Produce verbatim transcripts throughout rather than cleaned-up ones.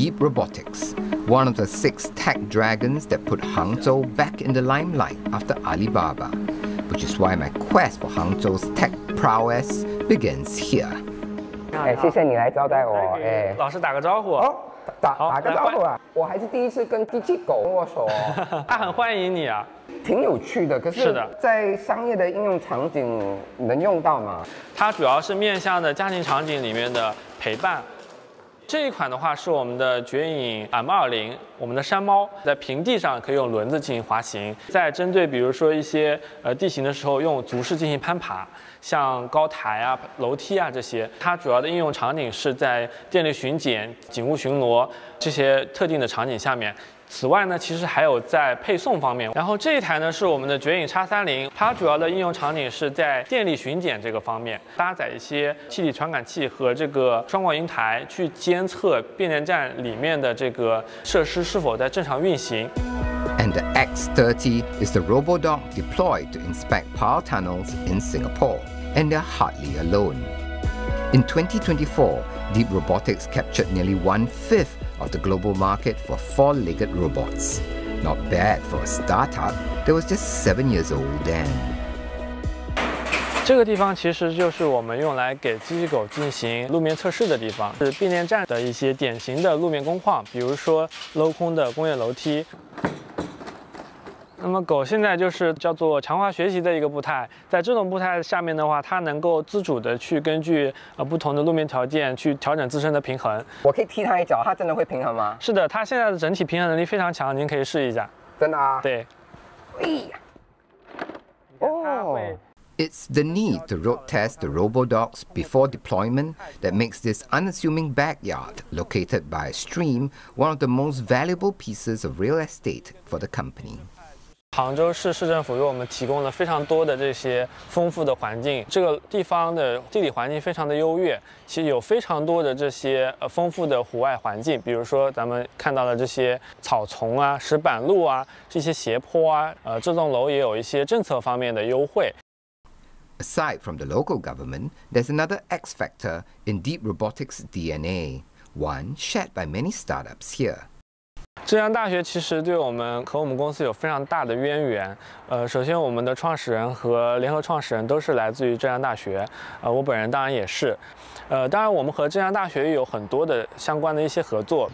Deep Robotics, one of the six tech dragons that put Hangzhou back in the limelight after Alibaba, which is why my quest for Hangzhou's tech prowess begins here. 哎，谢谢你来招待我。哎， 老师打个招呼。 哦，打打个招呼啊！我还是第一次跟机器狗握手哦。 他很欢迎你啊。 挺有趣的，可是，在商业的应用场景能用到吗？ 它主要是面向的家庭场景里面的陪伴。这一款的话是我们的绝影 M 二零，我们的山猫在平地上可以用轮子进行滑行，在针对比如说一些呃地形的时候用足式进行攀爬，像高台啊、楼梯啊这些。它主要的应用场景是在电力巡检、警务巡逻这些特定的场景下面。此外呢，其实还有在配送方面。然后这一台呢是我们的绝影 X 三零，它主要的应用场景是在电力巡检这个方面，搭载一些气体传感器和这个双广音台去监测变电站里面的这个设施是否在正常运行。 And the X thirty is the RoboDog deployed to inspect power tunnels in Singapore, and they're hardly alone. In twenty twenty-four, Deep Robotics captured nearly one-fifth of the global market for four-legged robots. Not bad for a startup that was just seven years old then. 这个地方其实就是我们用来给机器狗进行路面测试的地方，是变电站的一些典型的路面工况，比如说镂空的工业楼梯。那么狗现在就是叫做强化学习的一个步态，在这种步态下面的话，它能够自主的去根据呃不同的路面条件去调整自身的平衡。 我可以踢它一脚，它真的会平衡吗？ 是的，它现在的整体平衡能力非常强，您可以试一下。 真的啊？ 对。 哎呀，哦。 It's the need to road test the RoboDogs before deployment that makes this unassuming backyard located by a stream one of the most valuable pieces of real estate for the company. 杭州市市政府为我们提供了非常多的这些丰富的环境，这个地方的地理环境非常的优越，其实有非常多的这些呃丰富的户外环境，比如说咱们看到的这些草丛啊、石板路啊、这些斜坡啊，呃，这栋楼也有一些政策方面的优惠。 Aside from the local government, there's another X factor in Deep Robotics' D N A, one shared by many startups here. 浙江大学其实对我们和我们公司有非常大的渊源。呃，首先我们的创始人和联合创始人都是来自于浙江大学，呃，我本人当然也是。呃，当然我们和浙江大学也有很多的相关的一些合作。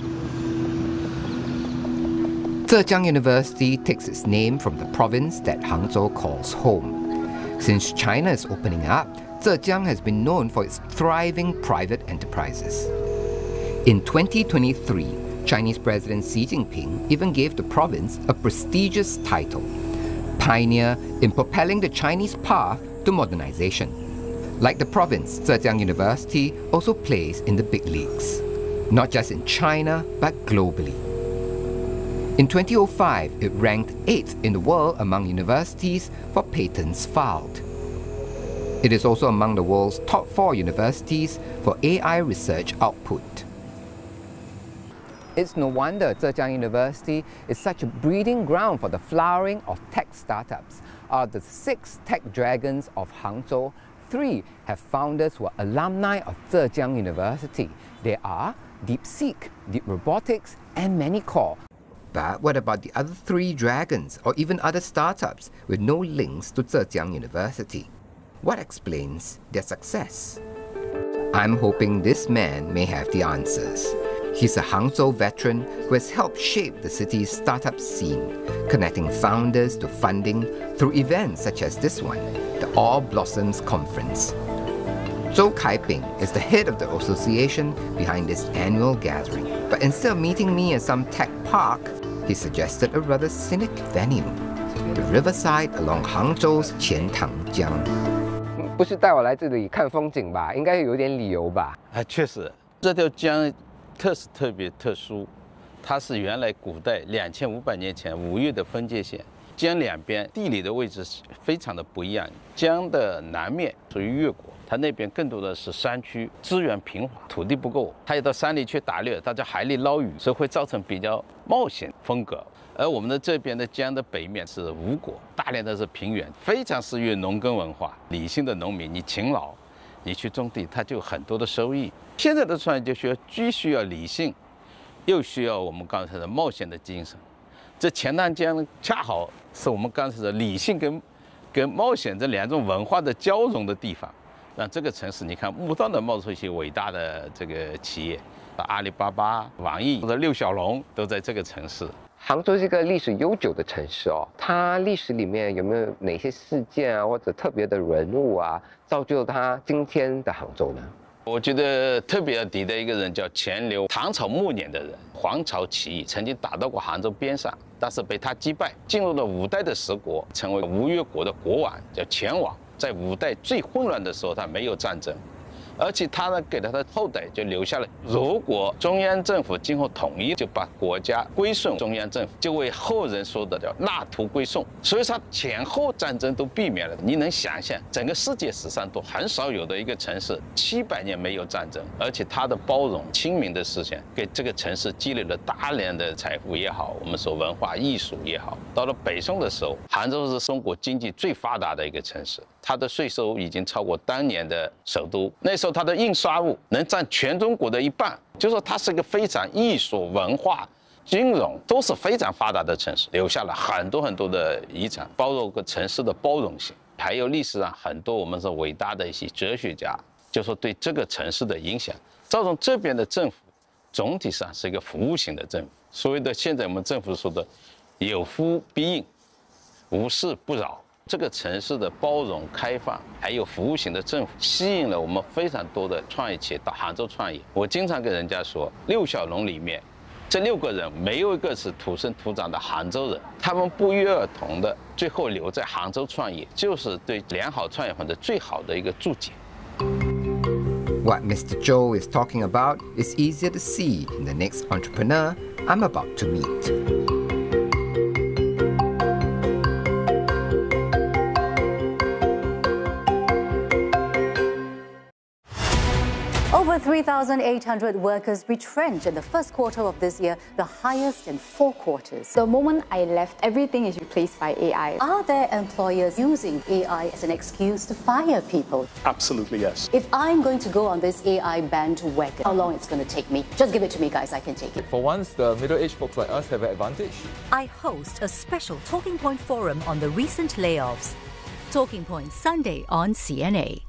Zhejiang University takes its name from the province that Hangzhou calls home. Since China is opening up, Zhejiang has been known for its thriving private enterprises. In twenty twenty-three, Chinese President Xi Jinping even gave the province a prestigious title, pioneer in propelling the Chinese path to modernization. Like the province, Zhejiang University also plays in the big leagues, not just in China, but globally. In twenty oh five, it ranked eighth in the world among universities for patents filed. It is also among the world's top four universities for A I research output. It's no wonder Zhejiang University is such a breeding ground for the flowering of tech startups. Out of the six tech dragons of Hangzhou, three have founders who are alumni of Zhejiang University. They are DeepSeek, Deep Robotics, and Manycore. But what about the other three dragons, or even other startups with no links to Zhejiang University? What explains their success? I'm hoping this man may have the answers. He's a Hangzhou veteran who has helped shape the city's startup scene, connecting founders to funding through events such as this one, the All Blossoms Conference. Zhou Kaiping is the head of the association behind this annual gathering. But instead of meeting me at some tech park, he suggested a rather scenic venue, the riverside along Hangzhou's Qiantangjiang. 不是带我来这里看风景吧？应该有点理由吧？ 啊，确实，这条江特是特别特殊，它是原来古代两千五百年前吴越的分界线。江两边地理的位置非常的不一样，江的南面属于越国，它那边更多的是山区，资源贫乏，土地不够，它也到山里去打猎，它在海里捞鱼，所以会造成比较冒险风格。而我们的这边的江的北面是吴国，大量的是平原，非常适于农耕文化。理性的农民，你勤劳，你去种地，它就有很多的收益。现在的创业就需要既需要理性， 又需要我们刚才的冒险的精神。这钱塘江恰好是我们刚才的理性跟跟冒险这两种文化的交融的地方，让这个城市你看不断的冒出一些伟大的这个企业，阿里巴巴、网易或者六小龙都在这个城市。 杭州是一个历史悠久的城市哦，它历史里面有没有哪些事件啊，或者特别的人物啊，造就它今天的杭州呢？ 我觉得特别要提的一个人叫钱镠，唐朝末年的人，黄巢起义曾经打到过杭州边上，但是被他击败，进入了五代的十国，成为吴越国的国王，叫钱王。在五代最混乱的时候，他没有战争。而且他呢，给他的后代就留下了，如果中央政府今后统一，就把国家归顺中央政府，就为后人说的叫纳土归宋。所以他前后战争都避免了。你能想象，整个世界史上都很少有的一个城市，七百年没有战争，而且它的包容、亲民的思想，给这个城市积累了大量的财富也好，我们说文化艺术也好。到了北宋的时候，杭州是中国经济最发达的一个城市，它的税收已经超过当年的首都。那时候它的印刷物能占全中国的一半，就说它是一个非常艺术、文化、金融都是非常发达的城市，留下了很多很多的遗产，包括个城市的包容性，还有历史上很多我们说伟大的一些哲学家，就说对这个城市的影响，造成这边的政府总体上是一个服务型的政府。所谓的现在我们政府说的有服必应，无事不扰。这个城市的包容、开放，还有服务型的政府，吸引了我们非常多的创业企业到杭州创业。我经常跟人家说，六小龙里面，这六个人没有一个是土生土长的杭州人，他们不约而同的最后留在杭州创业，就是对良好创业环境最好的一个注解。 What Mister Zhou is talking about is easier to see in the next entrepreneur I'm about to meet. Over three thousand eight hundred workers retrenched in the first quarter of this year, the highest in four quarters. The moment I left, everything is replaced by A I. Are there employers using A I as an excuse to fire people? Absolutely, yes. If I'm going to go on this A I bandwagon, how long it's going to take me? Just give it to me, guys. I can take it. For once, the middle-aged folks like us have an advantage. I host a special Talking Point forum on the recent layoffs. Talking Point Sunday on C N A.